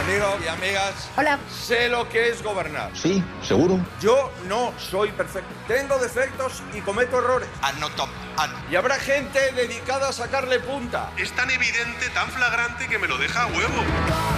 Amigos y amigas. Hola. Sé lo que es gobernar. Sí, seguro. Yo no soy perfecto. Tengo defectos y cometo errores. Y habrá gente dedicada a sacarle punta. Es tan evidente, tan flagrante que me lo deja a huevo.